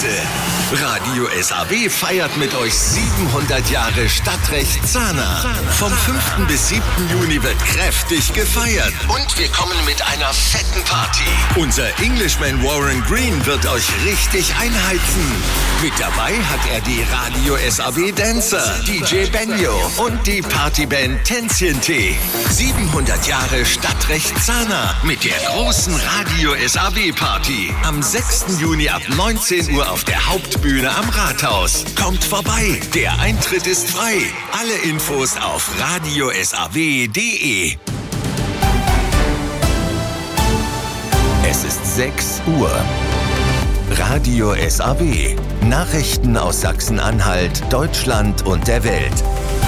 Scheiße. Radio SAW feiert mit euch 700 Jahre Stadtrecht Zahna. Vom 5. bis 7. Juni wird kräftig gefeiert. Und wir kommen mit einer fetten Party. Unser Englishman Warren Green wird euch richtig einheizen. Mit dabei hat er die Radio SAW Dancer, DJ Benjo und die Partyband Tänzchen-Tee. 700 Jahre Stadtrecht Zahna mit der großen Radio SAW Party. Am 6. Juni ab 19 Uhr auf der Hauptbühne am Rathaus. Kommt vorbei, der Eintritt ist frei. Alle Infos auf radiosaw.de. Es ist 6 Uhr. Radio SAW. Nachrichten aus Sachsen-Anhalt, Deutschland und der Welt.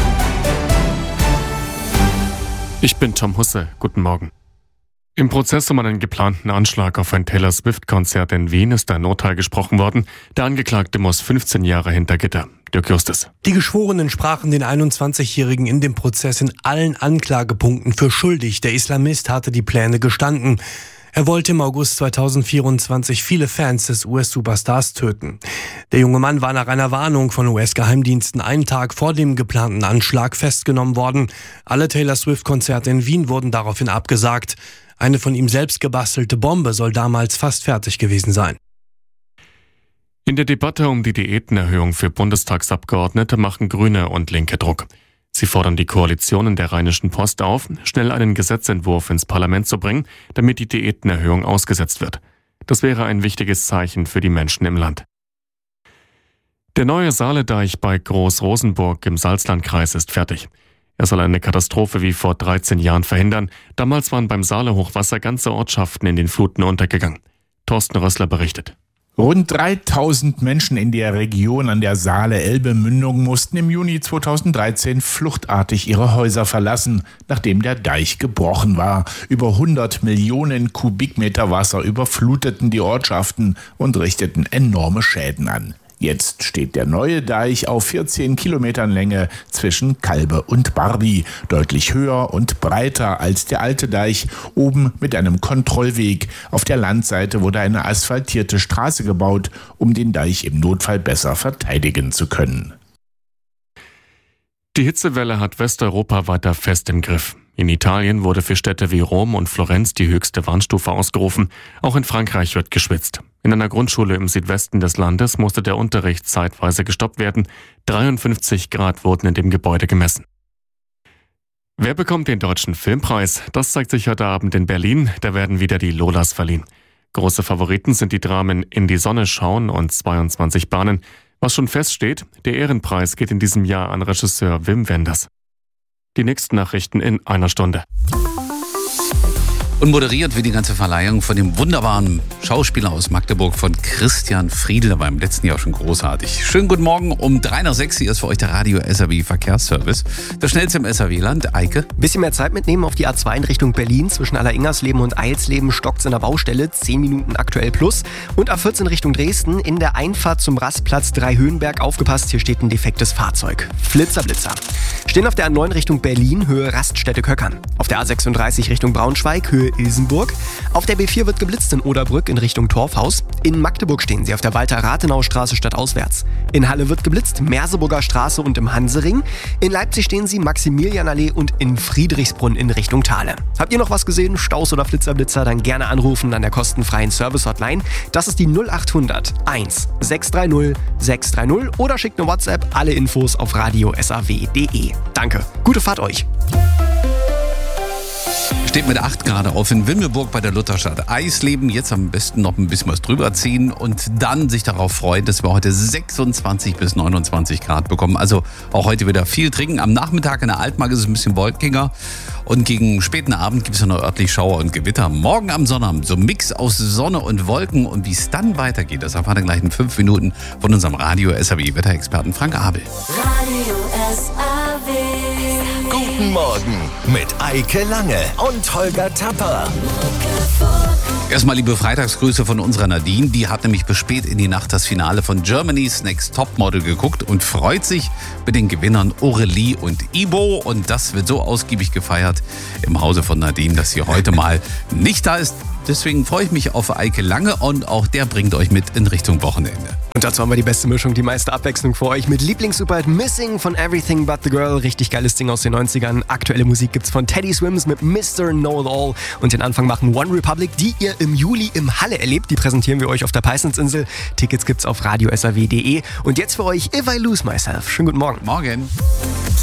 Ich bin Tom Husse. Guten Morgen. Im Prozess um einen geplanten Anschlag auf ein Taylor Swift-Konzert in Wien ist ein Urteil gesprochen worden. Der Angeklagte muss 15 Jahre hinter Gitter. Dirk Justus. Die Geschworenen sprachen den 21-Jährigen in dem Prozess in allen Anklagepunkten für schuldig. Der Islamist hatte die Pläne gestanden. Er wollte im August 2024 viele Fans des US-Superstars töten. Der junge Mann war nach einer Warnung von US-Geheimdiensten einen Tag vor dem geplanten Anschlag festgenommen worden. Alle Taylor Swift-Konzerte in Wien wurden daraufhin abgesagt. Eine von ihm selbst gebastelte Bombe soll damals fast fertig gewesen sein. In der Debatte um die Diätenerhöhung für Bundestagsabgeordnete machen Grüne und Linke Druck. Sie fordern die Koalition in der Rheinischen Post auf, schnell einen Gesetzentwurf ins Parlament zu bringen, damit die Diätenerhöhung ausgesetzt wird. Das wäre ein wichtiges Zeichen für die Menschen im Land. Der neue Saale-Deich bei Groß-Rosenburg im Salzlandkreis ist fertig. Er soll eine Katastrophe wie vor 13 Jahren verhindern. Damals waren beim Saale-Hochwasser ganze Ortschaften in den Fluten untergegangen. Thorsten Rössler berichtet. Rund 3000 Menschen in der Region an der Saale-Elbe-Mündung mussten im Juni 2013 fluchtartig ihre Häuser verlassen, nachdem der Deich gebrochen war. Über 100 Millionen Kubikmeter Wasser überfluteten die Ortschaften und richteten enorme Schäden an. Jetzt steht der neue Deich auf 14 Kilometern Länge zwischen Kalbe und Bardi, deutlich höher und breiter als der alte Deich, oben mit einem Kontrollweg. Auf der Landseite wurde eine asphaltierte Straße gebaut, um den Deich im Notfall besser verteidigen zu können. Die Hitzewelle hat Westeuropa weiter fest im Griff. In Italien wurde für Städte wie Rom und Florenz die höchste Warnstufe ausgerufen. Auch in Frankreich wird geschwitzt. In einer Grundschule im Südwesten des Landes musste der Unterricht zeitweise gestoppt werden. 53 Grad wurden in dem Gebäude gemessen. Wer bekommt den Deutschen Filmpreis? Das zeigt sich heute Abend in Berlin. Da werden wieder die Lolas verliehen. Große Favoriten sind die Dramen In die Sonne schauen und 22 Bahnen. Was schon feststeht, der Ehrenpreis geht in diesem Jahr an Regisseur Wim Wenders. Die nächsten Nachrichten in einer Stunde. Und moderiert wird die ganze Verleihung von dem wunderbaren Schauspieler aus Magdeburg, von Christian Friedl. Der war im letzten Jahr schon großartig. Schönen guten Morgen, um 3 nach 6 hier ist für euch der Radio SAW Verkehrsservice. Das schnellste im SAW-Land, Eike. Bisschen mehr Zeit mitnehmen auf die A2 in Richtung Berlin. Zwischen Alleringers-Leben und Eilsleben stockt's in der Baustelle. 10 Minuten aktuell plus. Und A14 Richtung Dresden in der Einfahrt zum Rastplatz Dreihöhenberg. Aufgepasst, hier steht ein defektes Fahrzeug. Flitzer, Blitzer. Stehen auf der A9 Richtung Berlin, Höhe Raststätte Köckern. Auf der A36 Richtung Braunschweig, Höhe Ilsenburg. Auf der B4 wird geblitzt in Oderbrück in Richtung Torfhaus. In Magdeburg stehen sie auf der Walter-Rathenau-Straße stadtauswärts. In Halle wird geblitzt, Merseburger Straße und im Hansering. In Leipzig stehen sie Maximilianallee und in Friedrichsbrunn in Richtung Thale. Habt ihr noch was gesehen, Staus oder Flitzer, dann gerne anrufen an der kostenfreien Service-Hotline. Das ist die 0800 1 630 630 oder schickt eine WhatsApp. Alle Infos auf radiosaw.de. Danke, gute Fahrt euch. Steht mit 8 Grad auf in Wimmelburg bei der Lutherstadt Eisleben. Jetzt am besten noch ein bisschen was drüber ziehen und dann sich darauf freuen, dass wir heute 26 bis 29 Grad bekommen. Also auch heute wieder viel trinken. Am Nachmittag in der Altmark ist es ein bisschen wolkiger. Und gegen späten Abend gibt es ja noch örtlich Schauer und Gewitter. Morgen am Sonnabend so ein Mix aus Sonne und Wolken. Und wie es dann weitergeht, das erfahren wir gleich in 5 Minuten von unserem Radio SAW-Wetterexperten Frank Abel. Radio SAW. Guten Morgen mit Eike Lange und Holger Tapper. Erstmal liebe Freitagsgrüße von unserer Nadine. Die hat nämlich bis spät in die Nacht das Finale von Germany's Next Topmodel geguckt und freut sich mit den Gewinnern Aurelie und Ibo. Und das wird so ausgiebig gefeiert im Hause von Nadine, dass sie heute mal nicht da ist. Deswegen freue ich mich auf Eike Lange und auch der bringt euch mit in Richtung Wochenende. Und dazu haben wir die beste Mischung, die meiste Abwechslung für euch mit Lieblingssuperhit Missing von Everything But The Girl. Richtig geiles Ding aus den 90ern. Aktuelle Musik gibt's von Teddy Swims mit Mr. Know-It-All. Und den Anfang machen One Republic, die ihr im Juli im Halle erlebt. Die präsentieren wir euch auf der Peissensinsel. Tickets gibt's auf radiosaw.de. Und jetzt für euch If I Lose Myself. Schönen guten Morgen. Morgen.